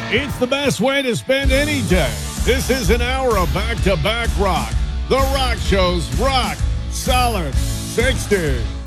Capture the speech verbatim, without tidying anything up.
It's the best way to spend any day. This is an hour of back-to-back rock. The Rock Show's Rock Solid sixty.